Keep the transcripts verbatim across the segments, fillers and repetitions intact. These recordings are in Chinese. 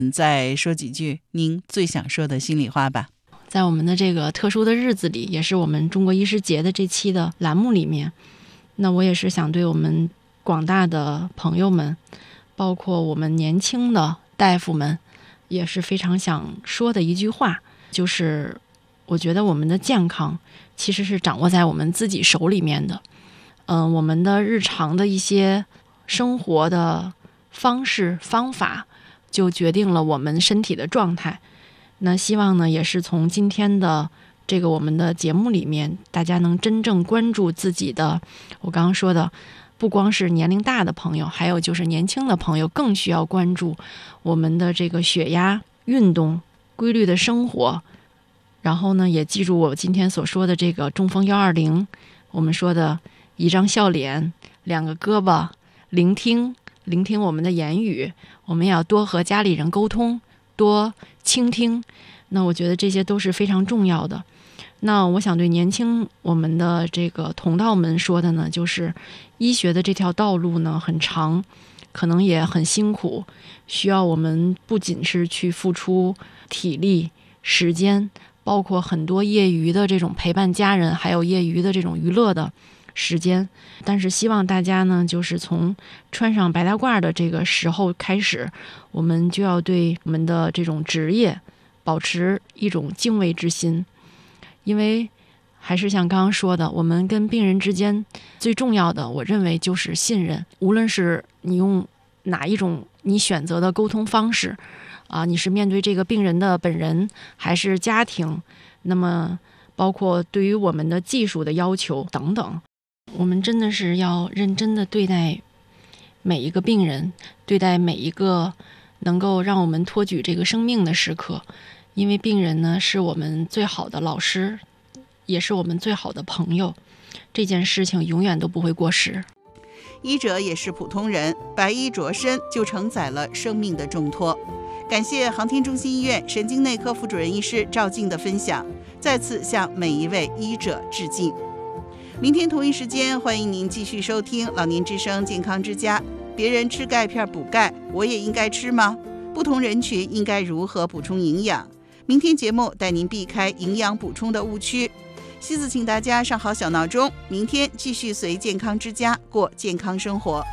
再说几句您最想说的心里话吧。 在我们的这个特殊的日子里，也是我们中国医师节的这期的栏目里面，那我也是想对我们广大的朋友们，包括我们年轻的大夫们，也是非常想说的一句话，就是我觉得我们的健康其实是掌握在我们自己手里面的。嗯、呃，我们的日常的一些生活的方式方法，就决定了我们身体的状态。那希望呢，也是从今天的这个我们的节目里面，大家能真正关注自己的，我刚刚说的，不光是年龄大的朋友，还有就是年轻的朋友，更需要关注我们的这个血压、运动、规律的生活。然后呢，也记住我今天所说的这个中风一二零，我们说的一张笑脸，两个胳膊，聆听，聆听我们的言语，我们也要多和家里人沟通，多倾听。那我觉得这些都是非常重要的。那我想对年轻我们的这个同道们说的呢，就是医学的这条道路呢很长，可能也很辛苦，需要我们不仅是去付出体力、时间，包括很多业余的这种陪伴家人，还有业余的这种娱乐的时间。但是希望大家呢，就是从穿上白大褂的这个时候开始，我们就要对我们的这种职业保持一种敬畏之心。因为还是像刚刚说的，我们跟病人之间最重要的，我认为就是信任。无论是你用哪一种你选择的沟通方式啊，你是面对这个病人的本人，还是家庭，那么包括对于我们的技术的要求等等，我们真的是要认真的对待每一个病人，对待每一个能够让我们托举这个生命的时刻。因为病人呢，是我们最好的老师，也是我们最好的朋友，这件事情永远都不会过时。 医者也是普通人，白衣着身就承载了生命的重托。感谢航天中心医院神经内科副主任医师赵静的分享，再次向每一位医者致敬。明天同一时间，欢迎您继续收听老年之声健康之家。别人吃钙片补钙，我也应该吃吗？不同人群应该如何补充营养？明天节目带您避开营养补充的误区。西子请大家上好小闹钟，明天继续随健康之家过健康生活。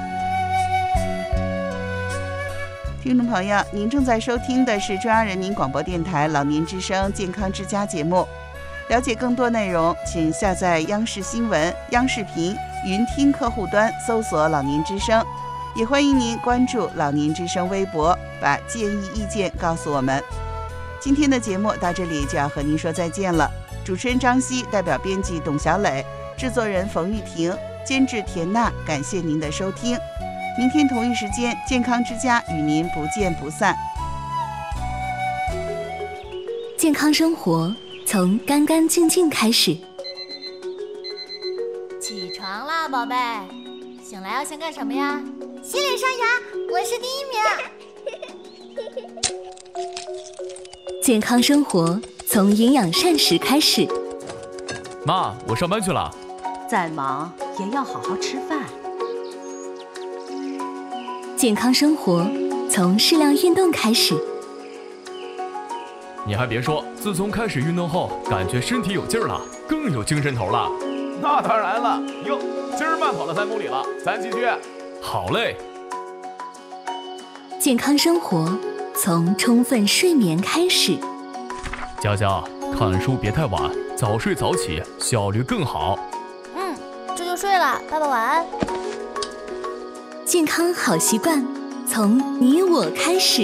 听众朋友，您正在收听的是中央人民广播电台老年之声健康之家节目。了解更多内容，请下载央视新闻、央视频云听客户端，搜索老年之声。也欢迎您关注老年之声微博，把建议意见告诉我们。今天的节目到这里就要和您说再见了。主持人张希，代表编辑董小磊，制作人冯玉婷，监制田娜，感谢您的收听。明天同一时间，健康之家与您不见不散。 健康生活从干干净净开始。 起床啦，宝贝！醒来要先干什么呀？洗脸刷牙，我是第一名。 健康生活从营养膳食开始。 妈，我上班去了。 再忙也要好好吃饭。 健康生活从适量运动开始。 你还别说，自从开始运动后，感觉身体有劲儿了，更有精神头了。 那当然了，哟，今儿慢跑了三公里了，咱继续。 好嘞。 健康生活从充分睡眠开始。 佳佳，看书别太晚，早睡早起，效率更好。 嗯，这就睡了，爸爸晚安。 健康好习惯从你我开始。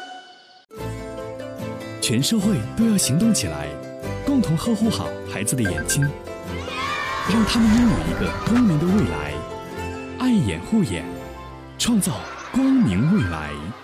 全社会都要行动起来，共同呵护好孩子的眼睛，让他们拥有一个光明的未来。爱眼护眼，创造光明未来。